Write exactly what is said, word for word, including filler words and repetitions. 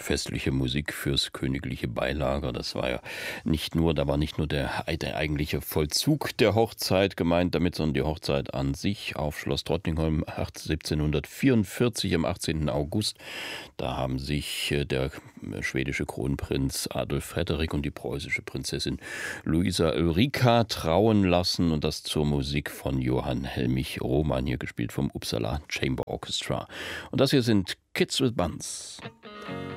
festliche Musik fürs königliche Beilager. Das war ja nicht nur, da war nicht nur der, der eigentliche Vollzug der Hochzeit gemeint damit, sondern die Hochzeit an sich auf Schloss Drottningholm siebzehnhundertvierundvierzig am achtzehnten August. Da haben sich der schwedische Kronprinz Adolf Frederik und die preußische Prinzessin Luisa Ulrika trauen lassen und das zur Musik von Johann Helmich Roman, hier gespielt vom Uppsala Chamber Orchestra. Und das hier sind Kids with Buns.